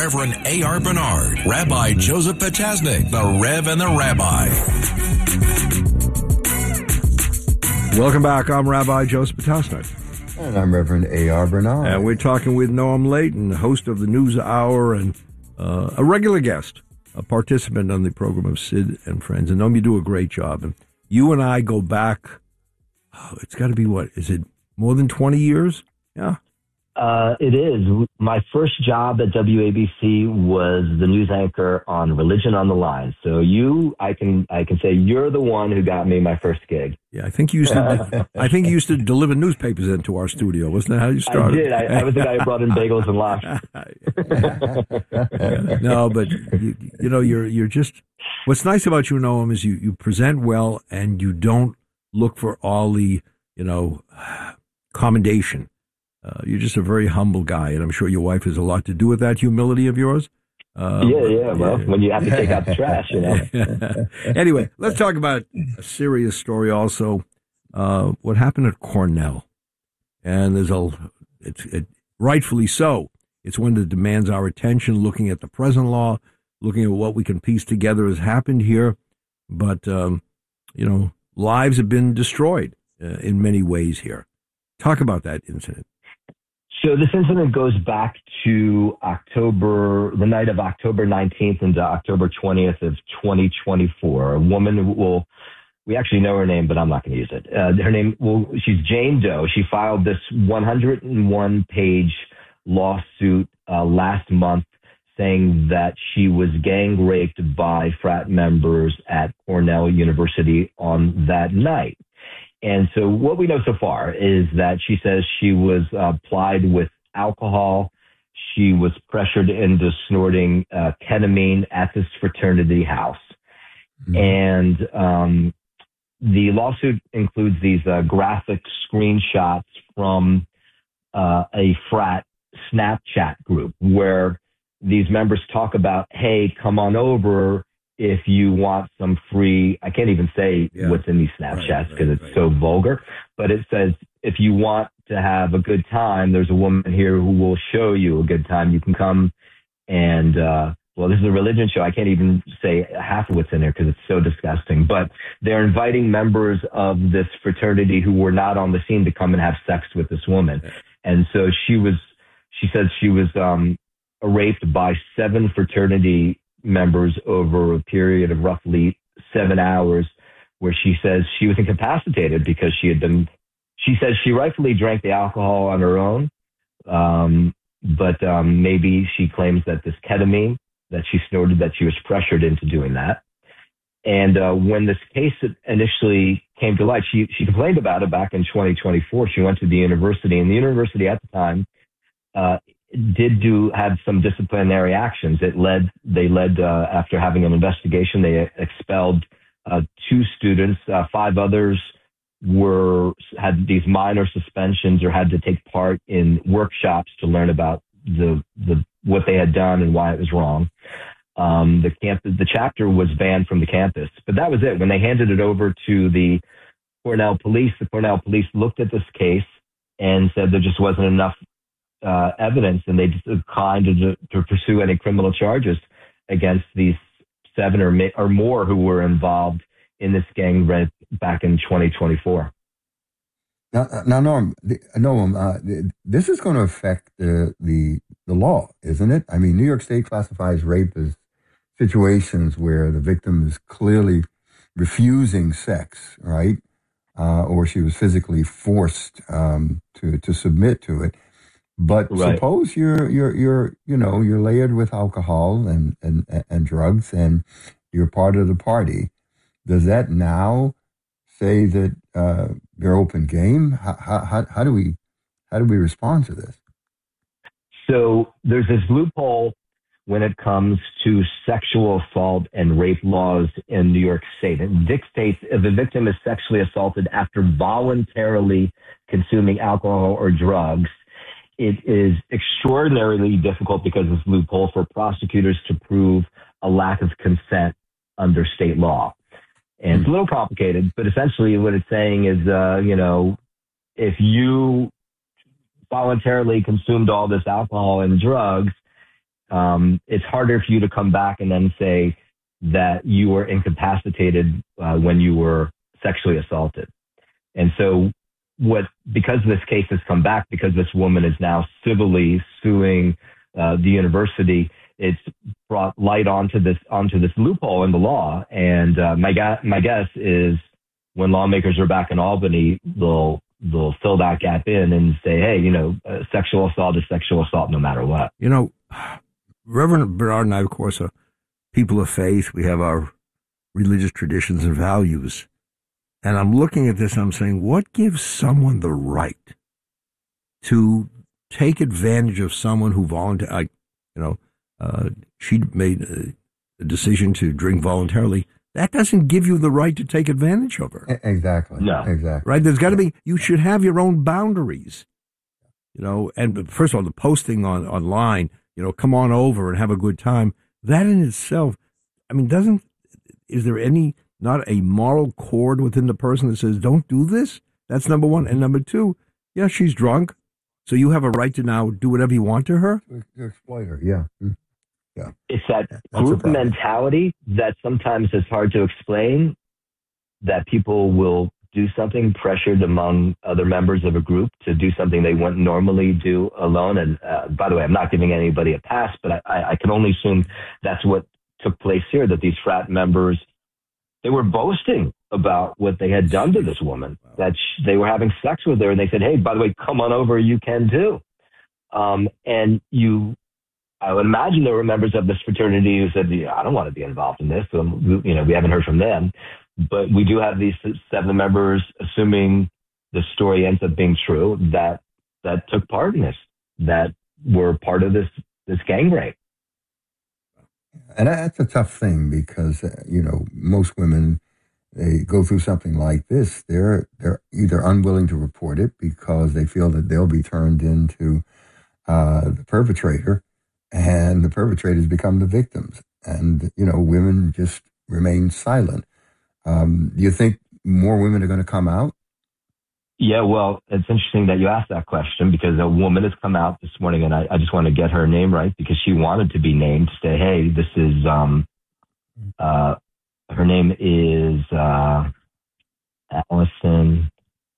Reverend A.R. Bernard, Rabbi Joseph Potasnik, the Rev and the Rabbi. Welcome back. I'm Rabbi Joseph Potasnik. And I'm Reverend A.R. Bernard. And we're talking with Noam Layton, host of the News Hour and a regular guest, a participant on the program of Sid and Friends. And Noam, you do a great job. And you and I go back, it's got to be what, is it more than 20 years? Yeah. It is. My first job at WABC was the news anchor on Religion on the Line. So I can say you're the one who got me my first gig. Yeah, I think you used to deliver newspapers into our studio. Wasn't that how you started? I did. I was the guy who brought in bagels and lox. No, but you're just. What's nice about you, Noam, is you present well and you don't look for all the commendation. You're just a very humble guy, and I'm sure your wife has a lot to do with that humility of yours. Well, when you have to take out the trash, Anyway, let's talk about a serious story also. What happened at Cornell. And it's rightfully so. It's one that demands our attention, looking at the present law, looking at what we can piece together has happened here. But, lives have been destroyed in many ways here. Talk about that incident. So this incident goes back to the night of October 19th into October 20th of 2024. A woman we actually know her name, but I'm not going to use it. Her name, she's Jane Doe. She filed this 101-page lawsuit last month saying that she was gang raped by frat members at Cornell University on that night. And so what we know so far is that she says she was plied with alcohol. She was pressured into snorting ketamine at this fraternity house. Mm-hmm. And the lawsuit includes these graphic screenshots from a frat Snapchat group where these members talk about, hey, come on over if you want some free, I can't even say what's in these Snapchats because it's so vulgar, but it says, if you want to have a good time, there's a woman here who will show you a good time. You can come and, this is a religion show. I can't even say half of what's in there because it's so disgusting, but they're inviting members of this fraternity who were not on the scene to come and have sex with this woman. And so she said she was raped by 7 fraternity members over a period of roughly 7 hours, where she says she was incapacitated because she says she rightfully drank the alcohol on her own. But maybe she claims that this ketamine that she snorted, that she was pressured into doing that. And when this case initially came to light, she complained about it back in 2024. She went to the university, and the university at the time had some disciplinary actions. They led after having an investigation, they expelled 2 students. 5 others had these minor suspensions or had to take part in workshops to learn about what they had done and why it was wrong. The chapter was banned from the campus, but that was it. When they handed it over to the Cornell police looked at this case and said there just wasn't enough evidence, and they declined to pursue any criminal charges against these 7 or more who were involved in this gang rape back in 2024. Now, Noam, this is going to affect the law, isn't it? I mean, New York State classifies rape as situations where the victim is clearly refusing sex, right? Or she was physically forced to submit to it. But suppose you're layered with alcohol and drugs, and you're part of the party. Does that now say that you're open game? How do we respond to this? So there's this loophole when it comes to sexual assault and rape laws in New York State. It dictates if a victim is sexually assaulted after voluntarily consuming alcohol or drugs, it is extraordinarily difficult because of this loophole for prosecutors to prove a lack of consent under state law. And it's a little complicated, but essentially what it's saying is, if you voluntarily consumed all this alcohol and drugs, it's harder for you to come back and then say that you were incapacitated when you were sexually assaulted. And so because this case has come back, because this woman is now civilly suing the university, it's brought light onto this loophole in the law. And my guess is when lawmakers are back in Albany, they'll fill that gap in and say, hey, sexual assault is sexual assault no matter what. Reverend Bernard and I, of course, are people of faith. We have our religious traditions and values. And I'm looking at this and I'm saying, what gives someone the right to take advantage of someone who voluntarily, she made a decision to drink voluntarily. That doesn't give you the right to take advantage of her. Exactly. No. Exactly. Right? There's got to be, you should have your own boundaries, and first of all, the posting online, come on over and have a good time. That in itself, is there not a moral cord within the person that says, don't do this? That's number one. And number two, yeah, she's drunk. So you have a right to now do whatever you want to her? To exploit her, yeah. Yeah. It's that group mentality that sometimes is hard to explain, that people will do something pressured among other members of a group to do something they wouldn't normally do alone. And by the way, I'm not giving anybody a pass, but I can only assume that's what took place here, that these frat members, they were boasting about what they had done to this woman, that they were having sex with her. And they said, hey, by the way, come on over, you can too. I would imagine there were members of this fraternity who said, I don't want to be involved in this. So, we haven't heard from them. But we do have these 7 members, assuming the story ends up being true, that took part in this, that were part of this gang rape. And that's a tough thing because, most women, they go through something like this. They're either unwilling to report it because they feel that they'll be turned into the perpetrator, and the perpetrators become the victims. And, women just remain silent. Do you think more women are going to come out? Yeah, well, it's interesting that you asked that question because a woman has come out this morning, and I just want to get her name right because she wanted to be named, to say, hey, this is, her name is Allison.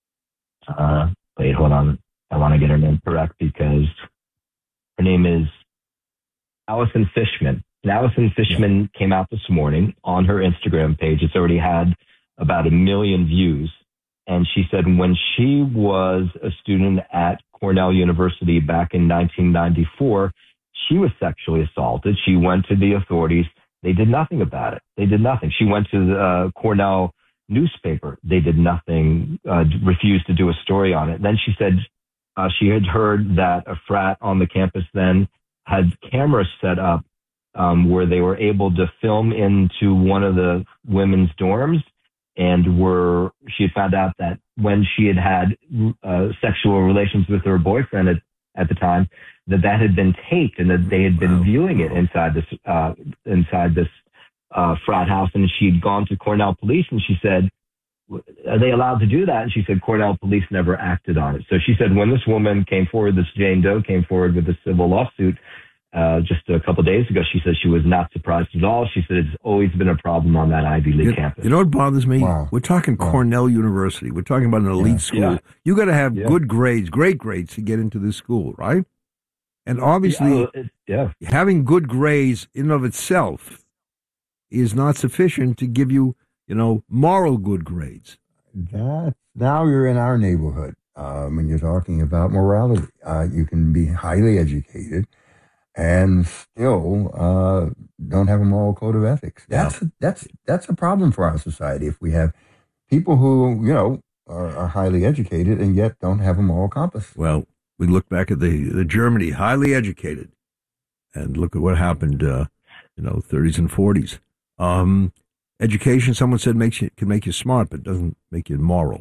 Wait, hold on. I want to get her name correct because her name is Allison Fishman. And Allison Fishman came out this morning on her Instagram page. It's already had about 1 million views. And she said when she was a student at Cornell University back in 1994, she was sexually assaulted. She went to the authorities. They did nothing about it. They did nothing. She went to the Cornell newspaper. They did nothing, refused to do a story on it. Then she said she had heard that a frat on the campus then had cameras set up where they were able to film into one of the women's dorms, and she had found out that when she had sexual relations with her boyfriend at the time, that had been taped and that they had been viewing it inside this frat house. And she'd gone to Cornell police and she said, are they allowed to do that? And she said, Cornell police never acted on it. So she said, when this woman came forward, this Jane Doe came forward with a civil lawsuit just a couple of days ago, she said she was not surprised at all. She said it's always been a problem on that Ivy League campus. You know what bothers me? Wow. We're talking Cornell University. We're talking about an elite school. Yeah. You got to have good grades, great grades to get into this school, right? And obviously, having good grades in and of itself is not sufficient to give you, moral good grades. Now you're in our neighborhood. When you're talking about morality, you can be highly educated and still don't have a moral code of ethics. That's a problem for our society. If we have people who are highly educated and yet don't have a moral compass. Well, we look back at the Germany, highly educated, and look at what happened, 30s and 40s. Education, someone said, can make you smart, but doesn't make you moral.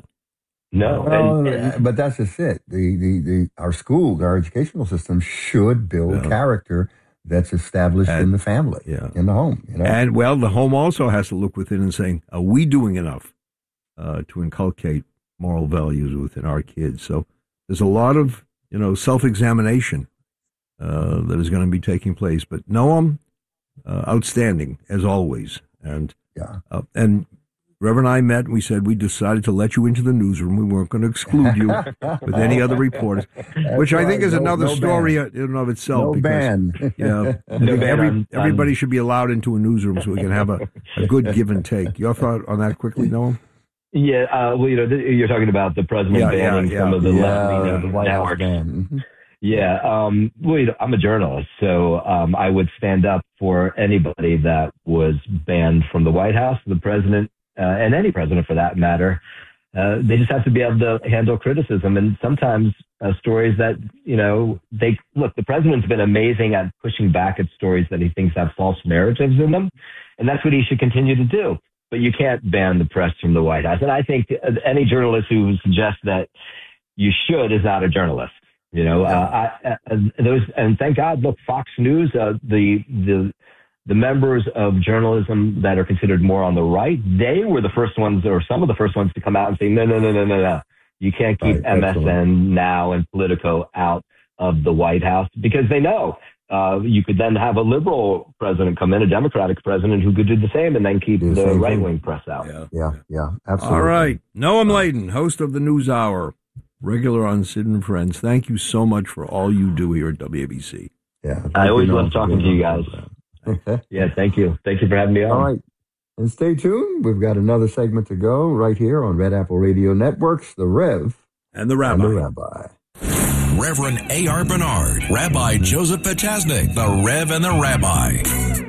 No, but that's just it. Our educational system should build character that's established in the family, in the home. And the home also has to look within and saying, are we doing enough to inculcate moral values within our kids? So there's a lot of self-examination that is going to be taking place. But Noam, outstanding as always, and Reverend and I met and we said we decided to let you into the newsroom. We weren't going to exclude you with any other reporters, which I think is another story in and of itself. No ban. Yeah, everybody should be allowed into a newsroom so we can have a good give and take. Your thought on that quickly, Noam? Yeah, well, you're talking about the president banning some of the left-leaning White House networks. ban. Yeah, well, I'm a journalist, so I would stand up for anybody that was banned from the White House, the president, and any president for that matter. They just have to be able to handle criticism, and sometimes stories that, the president's been amazing at pushing back at stories that he thinks have false narratives in them, and that's what he should continue to do. But you can't ban the press from the White House. And I think any journalist who suggests that you should is not a journalist. And thank God, look, Fox News, the members of journalism that are considered more on the right, they were the first ones, or some of the first ones, to come out and say, no. You can't keep MSN Now and Politico out of the White House, because they know you could then have a liberal president come in, a Democratic president who could do the same, and then keep the right-wing press out. Yeah, absolutely. All right. Noam Laden, host of the News Hour, regular on Sid and Friends. Thank you so much for all you do here at WABC. Yeah, I always love talking to you guys. Yeah, thank you. Thank you for having me on. All right. And stay tuned. We've got another segment to go right here on Red Apple Radio Networks, The Rev and the Rabbi. Reverend A.R. Bernard, Rabbi Joseph Potasnik, the Rev and the Rabbi.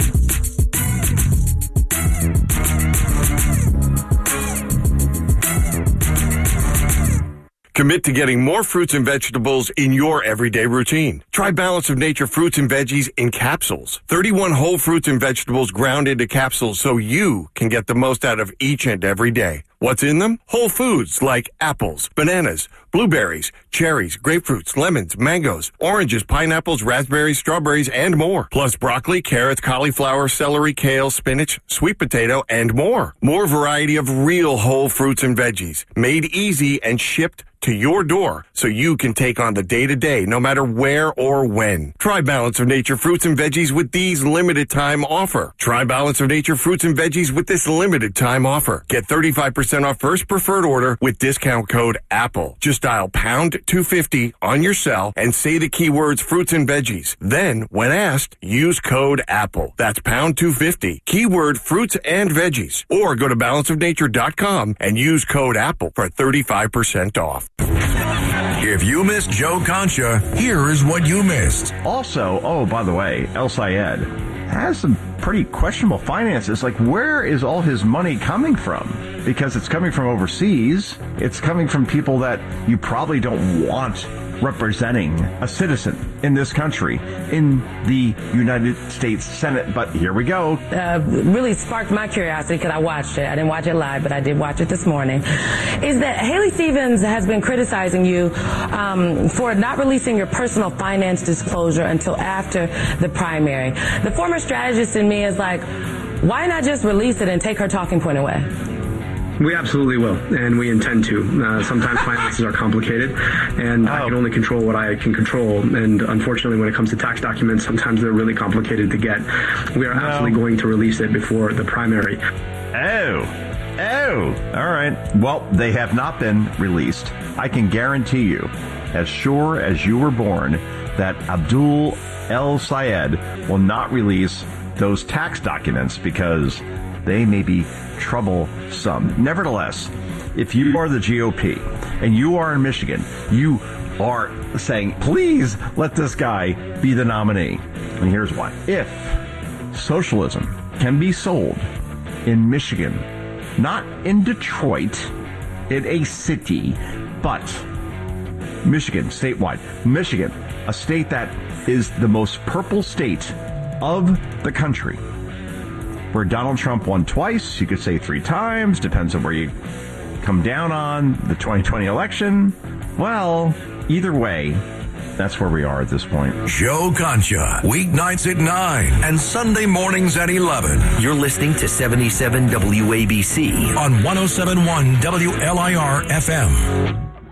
Commit to getting more fruits and vegetables in your everyday routine. Try Balance of Nature fruits and veggies in capsules. 31 whole fruits and vegetables ground into capsules so you can get the most out of each and every day. What's in them? Whole foods like apples, bananas, blueberries, cherries, grapefruits, lemons, mangoes, oranges, pineapples, raspberries, strawberries, and more. Plus broccoli, carrots, cauliflower, celery, kale, spinach, sweet potato, and more. More variety of real whole fruits and veggies, made easy and shipped to your door so you can take on the day-to-day no matter where or when. Try Balance of Nature fruits and veggies with these limited time offer. Try Balance of Nature fruits and veggies with this limited time offer. Get 35% off first preferred order with discount code APPLE. Just dial pound 250 on your cell and say the keywords fruits and veggies. Then, when asked, use code APPLE. That's pound 250, keyword fruits and veggies. Or go to balanceofnature.com and use code APPLE for 35% off. If you missed Joe Concha, here is what you missed. Also, by the way, El Sayed has some pretty questionable finances. Like, where is all his money coming from? Because it's coming from overseas. It's coming from people that you probably don't want representing a citizen in this country, in the United States Senate. But here we go. Really sparked my curiosity because I watched it. I didn't watch it live, but I did watch it this morning. Is that Haley Stevens has been criticizing you for not releasing your personal finance disclosure until after the primary. The former strategist in me is like, why not just release it and take her talking point away? We absolutely will, and we intend to. Sometimes finances are complicated, and I can only control what I can control. And unfortunately, when it comes to tax documents, sometimes they're really complicated to get. We are absolutely going to release it before the primary. Oh, all right. Well, they have not been released. I can guarantee you, as sure as you were born, that Abdul El Sayed will not release those tax documents because they may be troublesome. Nevertheless, if you are the GOP and you are in Michigan, you are saying, please let this guy be the nominee. And here's why. If socialism can be sold in Michigan, not in Detroit, in a city, but Michigan, statewide. Michigan, a state that is the most purple state of the country, where Donald Trump won twice, you could say 3 times, depends on where you come down on the 2020 election. Well, either way, that's where we are at this point. Joe Concha, weeknights at 9 and Sunday mornings at 11. You're listening to 77 WABC on 107.1 WLIR FM.